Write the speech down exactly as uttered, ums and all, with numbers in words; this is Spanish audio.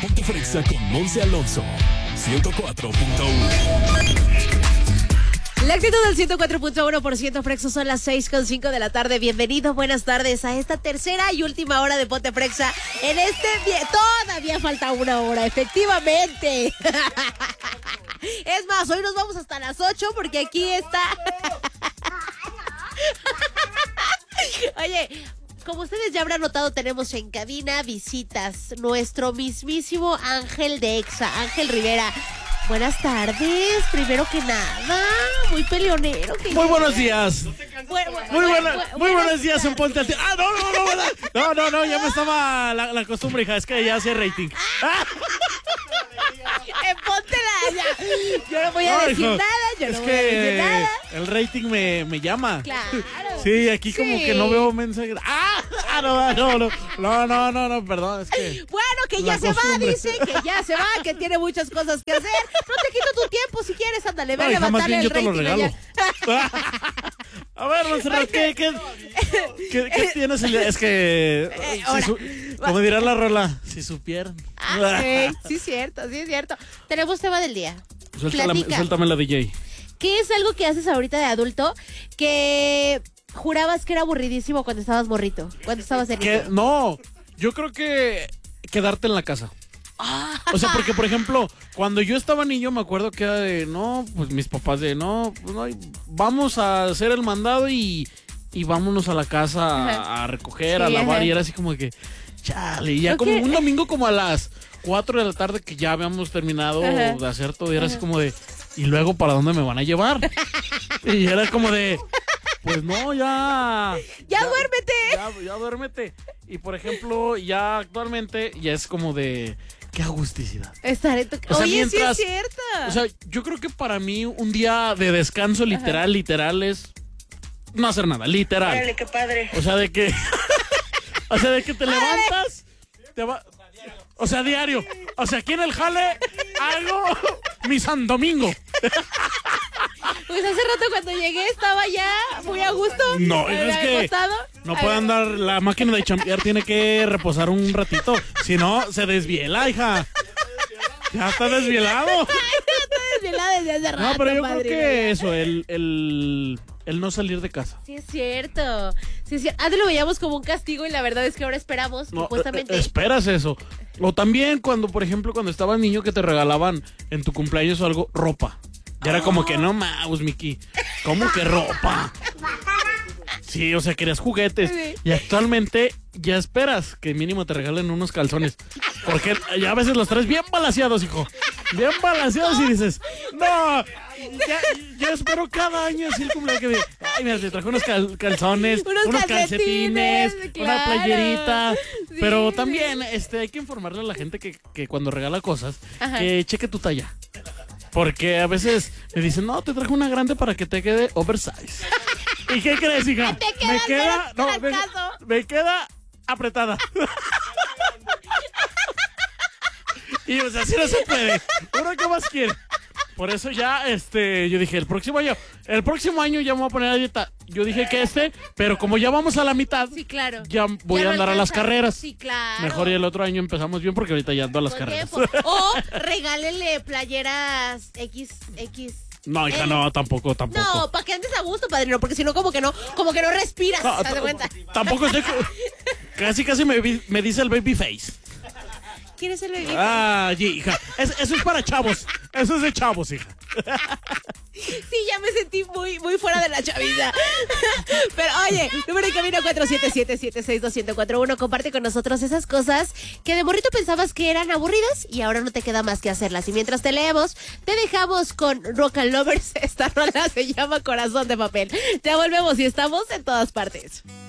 Ponte Frexa con Monse Alonso. ciento cuatro punto uno. La actitud del ciento cuatro punto uno por ciento Frexa, son las seis con cinco de la tarde. Bienvenidos, buenas tardes a esta tercera y última hora de Ponte Frexa. En este día, todavía falta una hora, efectivamente. Es más, hoy nos vamos hasta las ocho porque aquí está. Oye, como ustedes ya habrán notado, tenemos en cabina visitas. Nuestro mismísimo Ángel de Exa, Ángel Rivera. Buenas tardes, primero que nada, muy peleonero. Que muy buenos días. Bueno, bueno, muy, buena, bueno, muy buenas buenos días en Ponte Al- Ah, no, no, no, ¿verdad? No, no, no, ya me estaba la, la costumbre, hija, es que ya hace rating. Ah. En Ponte la ya. Yo no voy a No, decir hijo, nada, yo es no voy que a decir nada. el rating me, me llama. Claro. Sí, aquí Sí. como que no veo mensajes. ¡Ah! Ah, no, no, no, no, no, no, no, perdón, es que... Bueno, que ya la se va, costumbre. dice, que ya se va, que tiene muchas cosas que hacer. No te quito tu tiempo si quieres, ándale, ve a No, hija, más levantarle bien el yo te lo rating regalo. allá. A ver, Monserrat, ¿qué, qué, qué, qué tienes el día? Es que, Eh, si ahora. su- como dirá la rola, si supieran. Ah, sí, sí es cierto, sí es cierto. Tenemos tema del día. Suéltala, Platica. suéltame la D J. ¿Qué es algo que haces ahorita de adulto que jurabas que era aburridísimo cuando estabas morrito? Cuando estabas en Que, niño? no, yo creo que quedarte en la casa. Ah. O sea, porque, por ejemplo, cuando yo estaba niño, me acuerdo que era de, no, pues mis papás de, no, pues no, vamos a hacer el mandado y, y vámonos a la casa a, a recoger, Sí, a lavar. ajá. Y era así como que, chale, y ya Creo como que- un domingo como a las cuatro de la tarde que ya habíamos terminado Ajá. de hacer todo, y era así como de, ¿y luego para dónde me van a llevar? Y era como de, pues no, ya... ¡Ya, duérmete! Ya, ya duérmete. Y por ejemplo, ya actualmente ya es como de, qué agusticidad. Estar en tu... O sea, Oye, mientras- sí es cierto. O sea, yo creo que para mí un día de descanso literal, literal es no hacer nada, literal. Órale, qué padre. O sea, de que, o sea, de que te levantas, te va, o sea, diario. O sea, aquí en el jale hago mi San Domingo. Pues hace rato cuando llegué estaba ya muy a gusto. No, Me es había que acostado. no A puede ver. andar, la máquina de champear tiene que reposar un ratito, si no, se desviela, hija. Ya está desvielado. Ay, no, estoy desvelada desde hace rato, No, pero yo creo padrino, que ya. eso, el, el, el no salir de casa. Sí es cierto. Sí es cierto. Antes lo veíamos como un castigo y la verdad es que ahora esperamos, No, supuestamente. eh, esperas eso. O también cuando, por ejemplo, cuando estabas niño que te regalaban en tu cumpleaños o algo, ropa. Y era como que, no mames, Miki, ¿cómo que ropa? Sí, o sea, querías juguetes. Sí. Y actualmente ya esperas que mínimo te regalen unos calzones. Porque ya a veces los traes bien balanceados, hijo. Bien balanceados y dices, no, ya, ya espero cada año así el cumpleaños que diga, ay, mira, te traje unos cal- calzones, Unos unos, calcetines, calcetines, una claro. playerita. Sí, Pero sí. también este, hay que informarle a la gente que, que cuando regala cosas, Ajá. que cheque tu talla. Porque a veces me dicen, no, te traje una grande para que te quede oversize. ¿Y qué crees, hija? Te queda me queda, cero no, me, acaso. me queda apretada. Y o sea, así no se puede. ¿Uno qué más quiere? Por eso ya, este, yo dije, el próximo año, el próximo año ya me voy a poner a dieta. Yo dije que este, pero como ya vamos a la mitad, Sí, claro. ya voy Ya a no andar a las alcanza. carreras. Sí, claro. Mejor y el otro año empezamos bien porque ahorita ya ando a las Con carreras. tiempo. O regálele playeras X, X. No, hija, no, tampoco, tampoco. No, para que andes a gusto, padrino, porque si no, como que no, como que no respiras, No, ¿te das cuenta? Tampoco estoy. co- Casi, casi me, vi- me dice el baby face. ¿Quieres el bebé? Ah, hija. Es- eso es para chavos. Eso es de chavos, hija. Sí, ya me sentí muy, muy fuera de la chaviza. Pero oye, número de camino cuatro siete siete, siete seis dos, uno cero cuatro uno. Comparte con nosotros esas cosas que de morrito pensabas que eran aburridas y ahora no te queda más que hacerlas. Y mientras te leemos, te dejamos con Rock and Lovers. Esta rola se llama Corazón de Papel. Ya volvemos y estamos en todas partes.